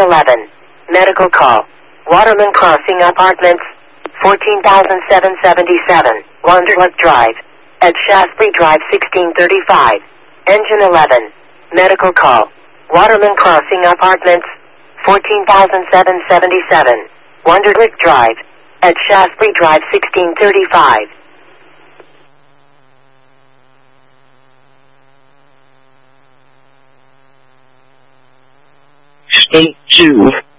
11. Medical call. Waterman Crossing Apartments, 14,777, Wonderlick Drive. At Shaftesbury Drive 1635. Engine 11. Medical call. Waterman Crossing Apartments, 14,777, Wonderlick Drive. At Shaftesbury Drive 1635. Stay tuned.